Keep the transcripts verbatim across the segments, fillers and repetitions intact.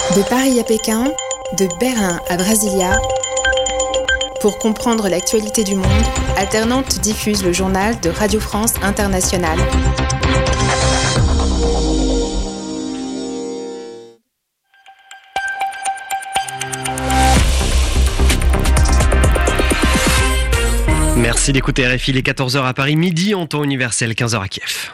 De Paris à Pékin, de Berlin à Brasilia, pour comprendre l'actualité du monde, Alternante diffuse le journal de Radio France Internationale. Merci d'écouter R F I, les quatorze heures à Paris, midi en temps universel, quinze heures à Kiev.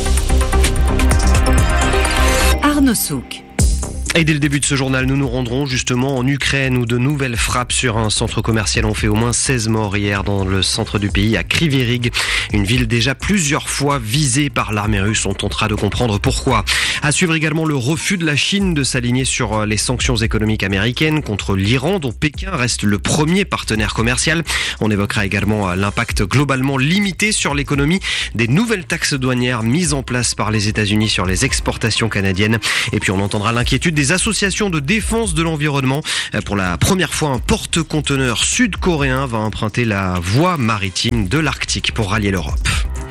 Arnaud Souk. Et dès le début de ce journal, nous nous rendrons justement en Ukraine où de nouvelles frappes sur un centre commercial ont fait au moins seize morts hier dans le centre du pays, à Kryvyi Rih, une ville déjà plusieurs fois visée par l'armée russe. On tentera de comprendre pourquoi. À suivre également le refus de la Chine de s'aligner sur les sanctions économiques américaines contre l'Iran, dont Pékin reste le premier partenaire commercial. On évoquera également l'impact globalement limité sur l'économie des nouvelles taxes douanières mises en place par les États-Unis sur les exportations canadiennes. Et puis on entendra l'inquiétude des associations de défense de l'environnement. Pour la première fois, un porte-conteneur sud-coréen va emprunter la voie maritime de l'Arctique pour rallier l'Europe.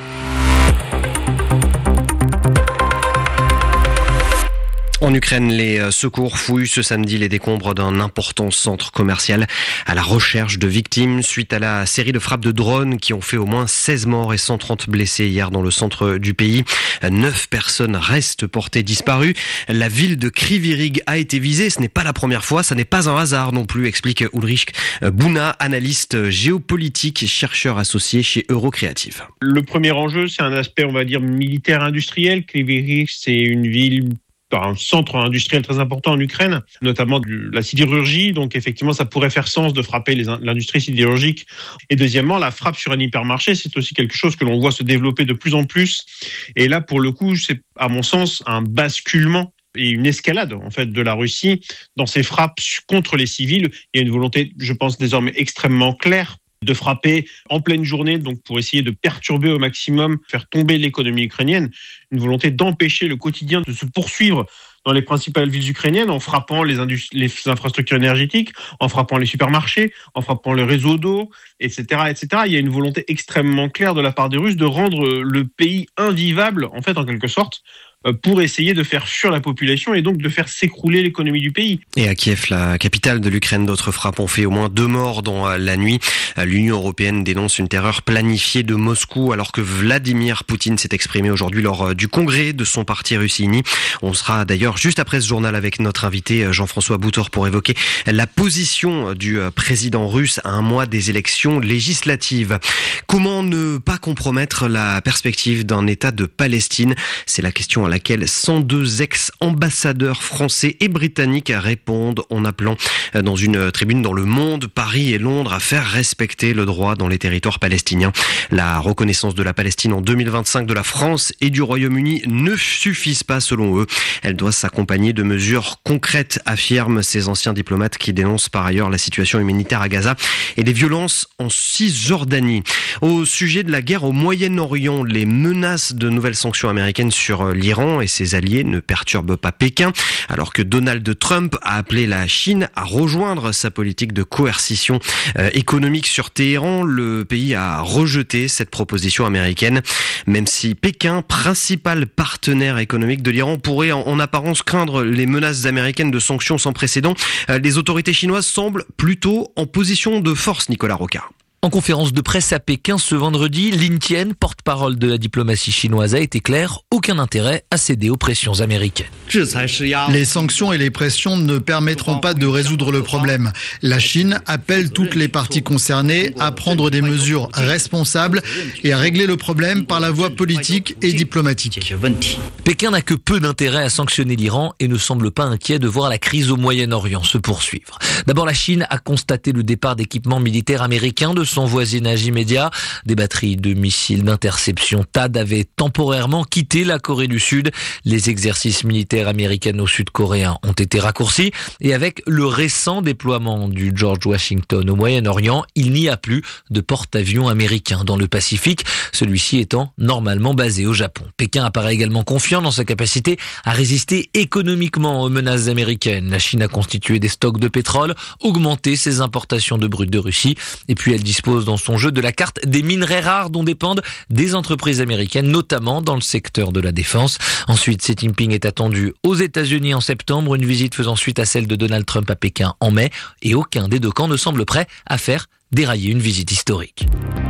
En Ukraine, les secours fouillent ce samedi les décombres d'un important centre commercial à la recherche de victimes suite à la série de frappes de drones qui ont fait au moins seize morts et cent trente blessés hier dans le centre du pays. Neuf personnes restent portées disparues. La ville de Kryvyi Rih a été visée. Ce n'est pas la première fois. Ça n'est pas un hasard non plus, explique Ulrich Bouna, analyste géopolitique et chercheur associé chez Eurocreative. Le premier enjeu, c'est un aspect, on va dire, militaire industriel. Kryvyi Rih, c'est une ville un centre industriel très important en Ukraine, notamment de la sidérurgie. Donc effectivement, ça pourrait faire sens de frapper les, l'industrie sidérurgique. Et deuxièmement, la frappe sur un hypermarché, c'est aussi quelque chose que l'on voit se développer de plus en plus. Et là, pour le coup, c'est à mon sens un basculement et une escalade en fait de la Russie dans ses frappes contre les civils. Il y a une volonté, je pense, désormais extrêmement claire de frapper en pleine journée, donc pour essayer de perturber au maximum, faire tomber l'économie ukrainienne, une volonté d'empêcher le quotidien de se poursuivre dans les principales villes ukrainiennes en frappant les, industri- les infrastructures énergétiques, en frappant les supermarchés, en frappant le réseau d'eau, et cetera, et cetera. Il y a une volonté extrêmement claire de la part des Russes de rendre le pays invivable, en fait, en quelque sorte, pour essayer de faire fuir la population et donc de faire s'écrouler l'économie du pays. Et à Kiev, la capitale de l'Ukraine, d'autres frappes ont fait au moins deux morts dans la nuit. L'Union européenne dénonce une terreur planifiée de Moscou alors que Vladimir Poutine s'est exprimé aujourd'hui lors du congrès de son parti Russie-Uni. On sera d'ailleurs juste après ce journal avec notre invité Jean-François Boutor pour évoquer la position du président russe à un mois des élections législatives. Comment ne pas compromettre la perspective d'un État de Palestine ? C'est la question à laquelle cent deux ex-ambassadeurs français et britanniques répondent en appelant dans une tribune dans Le Monde, Paris et Londres à faire respecter le droit dans les territoires palestiniens. La reconnaissance de la Palestine en deux mille vingt-cinq de la France et du Royaume-Uni ne suffisent pas selon eux. Elle doit s'accompagner de mesures concrètes, affirment ces anciens diplomates qui dénoncent par ailleurs la situation humanitaire à Gaza et les violences en Cisjordanie. Au sujet de la guerre au Moyen-Orient, les menaces de nouvelles sanctions américaines sur l'Iran et ses alliés ne perturbent pas Pékin, alors que Donald Trump a appelé la Chine à rejoindre sa politique de coercition euh, économique sur Téhéran. Le pays a rejeté cette proposition américaine, même si Pékin, principal partenaire économique de l'Iran, pourrait en, en apparence craindre les menaces américaines de sanctions sans précédent. Euh, les autorités chinoises semblent plutôt en position de force, Nicolas Rocard. En conférence de presse à Pékin ce vendredi, Lin Tian, porte-parole de la diplomatie chinoise, a été clair, aucun intérêt à céder aux pressions américaines. Les sanctions et les pressions ne permettront pas de résoudre le problème. La Chine appelle toutes les parties concernées à prendre des mesures responsables et à régler le problème par la voie politique et diplomatique. Pékin n'a que peu d'intérêt à sanctionner l'Iran et ne semble pas inquiet de voir la crise au Moyen-Orient se poursuivre. D'abord, la Chine a constaté le départ d'équipements militaires américains de son voisinage immédiat. Des batteries de missiles d'interception T A D avaient temporairement quitté la Corée du Sud. Les exercices militaires américano-sud-coréens ont été raccourcis et avec le récent déploiement du George Washington au Moyen-Orient, il n'y a plus de porte-avions américains dans le Pacifique, celui-ci étant normalement basé au Japon. Pékin apparaît également confiant dans sa capacité à résister économiquement aux menaces américaines. La Chine a constitué des stocks de pétrole, augmenté ses importations de brut de Russie et puis elle dispose dispose dans son jeu de la carte des minerais rares dont dépendent des entreprises américaines, notamment dans le secteur de la défense. Ensuite, Xi Jinping est attendu aux États-Unis en septembre, une visite faisant suite à celle de Donald Trump à Pékin en mai, et aucun des deux camps ne semble prêt à faire dérailler une visite historique.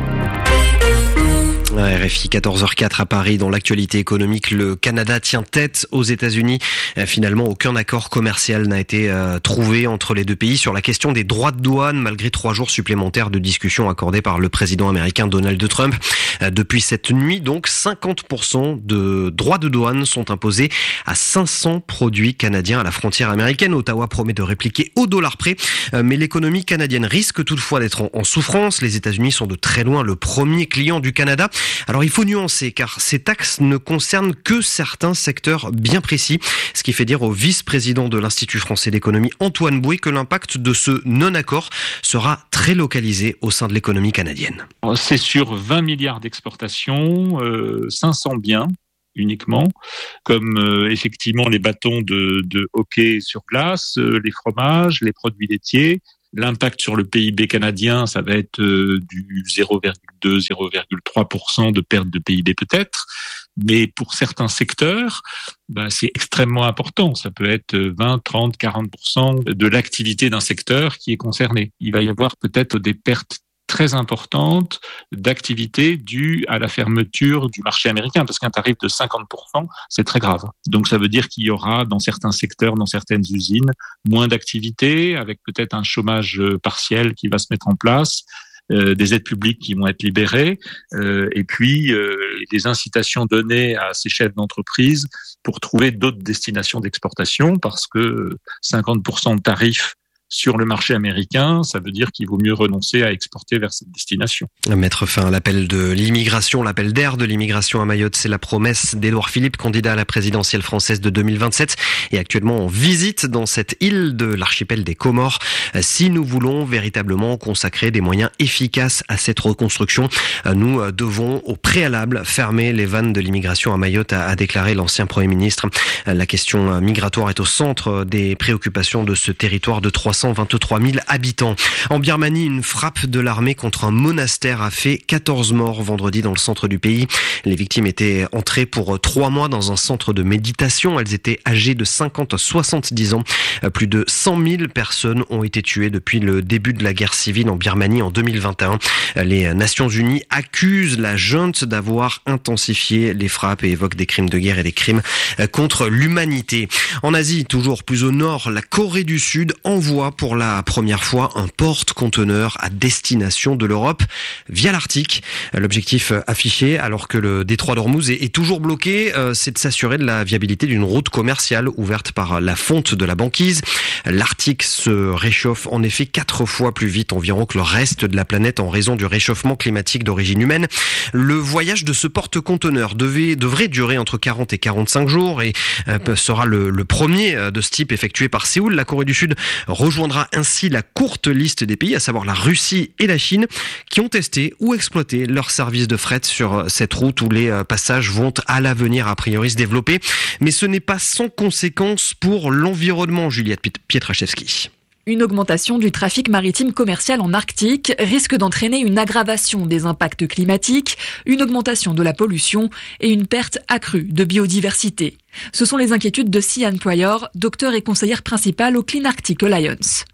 R F I quatorze heures quatre à Paris. Dans l'actualité économique, le Canada tient tête aux États-Unis. Finalement, aucun accord commercial n'a été euh, trouvé entre les deux pays sur la question des droits de douane, malgré trois jours supplémentaires de discussion accordés par le président américain Donald Trump. Euh, depuis cette nuit, donc, cinquante pour cent de droits de douane sont imposés à cinq cents produits canadiens à la frontière américaine. Ottawa promet de répliquer au dollar près, euh, mais l'économie canadienne risque toutefois d'être en, en souffrance. Les États-Unis sont de très loin le premier client du Canada. Alors il faut nuancer car ces taxes ne concernent que certains secteurs bien précis, ce qui fait dire au vice-président de l'Institut français d'économie Antoine Bouet que l'impact de ce non-accord sera très localisé au sein de l'économie canadienne. C'est sur vingt milliards d'exportations, euh, cinq cents biens uniquement, comme euh, effectivement les bâtons de, de hockey sur glace, euh, les fromages, les produits laitiers. L'impact sur le P I B canadien, ça va être euh, du zéro virgule deux à zéro virgule trois pour cent de perte de P I B peut-être, mais pour certains secteurs, bah, c'est extrêmement important. Ça peut être vingt, trente, quarante pour cent de l'activité d'un secteur qui est concerné. Il va y avoir peut-être des pertes très importante d'activité due à la fermeture du marché américain, parce qu'un tarif de cinquante pour cent, c'est très grave. Donc ça veut dire qu'il y aura dans certains secteurs, dans certaines usines, moins d'activité, avec peut-être un chômage partiel qui va se mettre en place, euh, des aides publiques qui vont être libérées, euh, et puis euh, des incitations données à ces chefs d'entreprise pour trouver d'autres destinations d'exportation, parce que cinquante pour cent de tarifs sur le marché américain, ça veut dire qu'il vaut mieux renoncer à exporter vers cette destination. Mettre fin à l'appel de l'immigration, l'appel d'air de l'immigration à Mayotte, c'est la promesse d'Édouard Philippe, candidat à la présidentielle française de deux mille vingt-sept et actuellement en visite dans cette île de l'archipel des Comores. Si nous voulons véritablement consacrer des moyens efficaces à cette reconstruction, nous devons au préalable fermer les vannes de l'immigration à Mayotte, a déclaré l'ancien Premier ministre. La question migratoire est au centre des préoccupations de ce territoire de trois cent vingt-trois mille habitants. En Birmanie, une frappe de l'armée contre un monastère a fait quatorze morts vendredi dans le centre du pays. Les victimes étaient entrées pour trois mois dans un centre de méditation. Elles étaient âgées de cinquante à soixante-dix ans. Plus de cent mille personnes ont été tuées depuis le début de la guerre civile en Birmanie en deux mille vingt et un. Les Nations Unies accusent la junte d'avoir intensifié les frappes et évoquent des crimes de guerre et des crimes contre l'humanité. En Asie, toujours plus au nord, la Corée du Sud envoie pour la première fois un porte-conteneur à destination de l'Europe via l'Arctique. L'objectif affiché, alors que le détroit d'Ormuz est toujours bloqué, c'est de s'assurer de la viabilité d'une route commerciale ouverte par la fonte de la banquise. L'Arctique se réchauffe en effet quatre fois plus vite environ que le reste de la planète en raison du réchauffement climatique d'origine humaine. Le voyage de ce porte-conteneur devait, devrait durer entre quarante et quarante-cinq jours et sera le, le premier de ce type effectué par Séoul. La Corée du Sud rejoindra ainsi la courte liste des pays, à savoir la Russie et la Chine, qui ont testé ou exploité leur service de fret sur cette route où les passages vont à l'avenir a priori se développer. Mais ce n'est pas sans conséquence pour l'environnement, Juliette Pietraszewski. Une augmentation du trafic maritime commercial en Arctique risque d'entraîner une aggravation des impacts climatiques, une augmentation de la pollution et une perte accrue de biodiversité. Ce sont les inquiétudes de Sian Pryor, docteur et conseillère principale au Clean Arctic Alliance.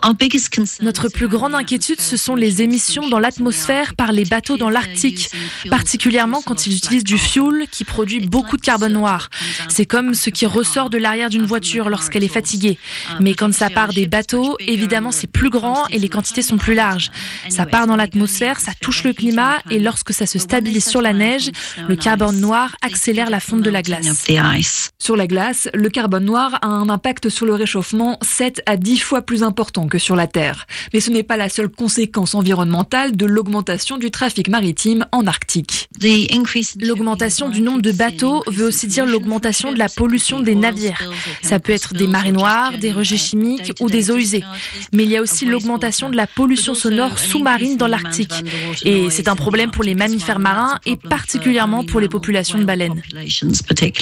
Notre plus grande inquiétude, ce sont les émissions dans l'atmosphère par les bateaux dans l'Arctique, particulièrement quand ils utilisent du fuel qui produit beaucoup de carbone noir. C'est comme ce qui ressort de l'arrière d'une voiture lorsqu'elle est fatiguée. Mais quand ça part des bateaux, évidemment c'est plus grand et les quantités sont plus larges. Ça part dans l'atmosphère, ça touche le climat et lorsque ça se stabilise sur la neige, le carbone noir accélère la fonte de la glace. Sur la glace, le carbone noir a un impact sur le réchauffement sept à dix fois plus important que sur la Terre. Mais ce n'est pas la seule conséquence environnementale de l'augmentation du trafic maritime en Arctique. L'augmentation du nombre de bateaux veut aussi dire l'augmentation de la pollution des navires. Ça peut être des marées noires, des rejets chimiques ou des eaux usées. Mais il y a aussi l'augmentation de la pollution sonore sous-marine dans l'Arctique. Et c'est un problème pour les mammifères marins et particulièrement pour les populations de baleines.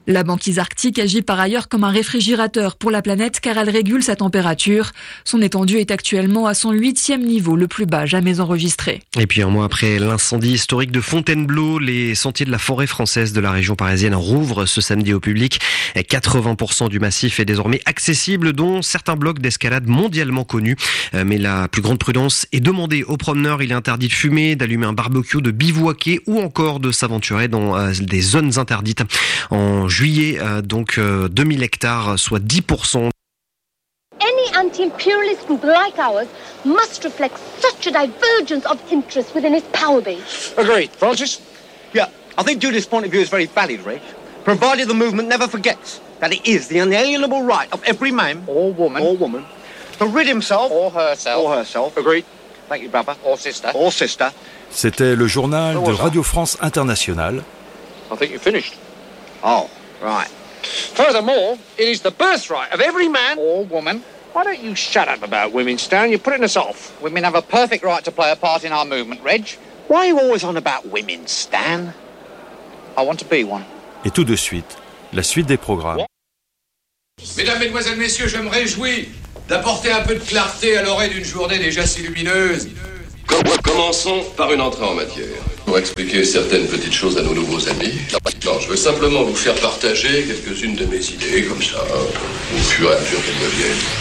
La banquise arctique agit par ailleurs comme un réfrigérateur pour la planète car elle régule sa température. Son étendue est actuellement à son huitième niveau, le plus bas jamais enregistré. Et puis un mois après l'incendie historique de Fontainebleau, les sentiers de la forêt française de la région parisienne rouvrent ce samedi au public. quatre-vingts pour cent du massif est désormais accessible, dont certains blocs d'escalade mondialement connus. Mais la plus grande prudence est demandée aux promeneurs. Il est interdit de fumer, d'allumer un barbecue, de bivouaquer ou encore de s'aventurer dans des zones interdites. En juillet, donc deux mille hectares, soit dix pour cent. Any anti-imperialist group like ours must reflect such a divergence of interest within its power base. Agreed. Francis? Yeah, I think Judith's point of view is very valid, Reg. Provided the movement never forgets that it is the unalienable right of every man or woman or woman to rid himself or herself or herself. Agreed. Thank you, brother. Or sister. Or sister. C'était le journal de Radio France Internationale. I think you finished. Oh, right. Furthermore, it is the birthright of every man or woman. Why don't you shut up about women, Stan? You're putting us off. Women have a perfect right to play a part in our movement, Reg. Why are you always on about women, Stan? I want to be one. Et tout de suite, la suite des programmes. Mesdames, Mesdemoiselles, Messieurs, je me réjouis d'apporter un peu de clarté à l'oreille d'une journée déjà si lumineuse. Commençons par une entrée en matière. Pour expliquer certaines petites choses à nos nouveaux amis. Non, je veux simplement vous faire partager quelques-unes de mes idées, comme ça, au fur et à mesure qu'elles me viennent.